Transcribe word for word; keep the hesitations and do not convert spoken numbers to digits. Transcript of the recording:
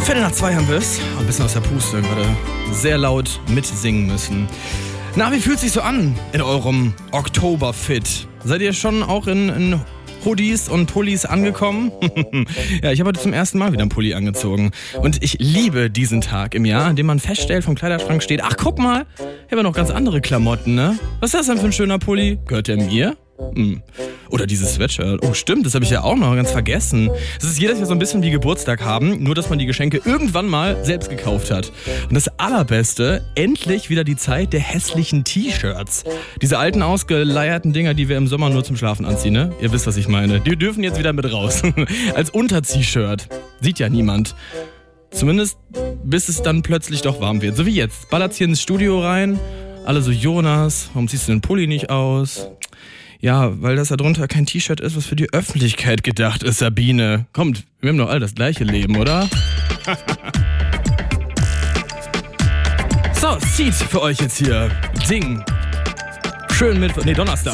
Viertel nach zwei haben wir es. Ein bisschen aus der Puste gerade. Sehr laut mitsingen müssen. Na, wie fühlt sich so an in eurem Oktoberfit? Seid ihr schon auch in, in Hoodies und Pullis angekommen? Ja, ich habe heute zum ersten Mal wieder einen Pulli angezogen. Und ich liebe diesen Tag im Jahr, an dem man feststellt, vom Kleiderschrank steht, ach guck mal, ich habe ja noch ganz andere Klamotten, ne? Was ist das denn für ein schöner Pulli? Gehört der mir? Hm. Oder dieses Sweatshirt. Oh stimmt, das habe ich ja auch noch ganz vergessen. Es ist jedes Jahr so ein bisschen wie Geburtstag haben, nur dass man die Geschenke irgendwann mal selbst gekauft hat. Und das Allerbeste, endlich wieder die Zeit der hässlichen T-Shirts. Diese alten ausgeleierten Dinger, die wir im Sommer nur zum Schlafen anziehen, ne? Ihr wisst, was ich meine. Die dürfen jetzt wieder mit raus. Als Unter-T-Shirt. Sieht ja niemand. Zumindest bis es dann plötzlich doch warm wird. So wie jetzt. Ballert's hier ins Studio rein. Alle so, Jonas, warum ziehst du den Pulli nicht aus? Ja, weil das da drunter kein T-Shirt ist, was für die Öffentlichkeit gedacht ist, Sabine. Kommt, wir haben doch all das gleiche Leben, oder? So, Seed für euch jetzt hier. Ding. Schön mit... Nee, Donnerstag.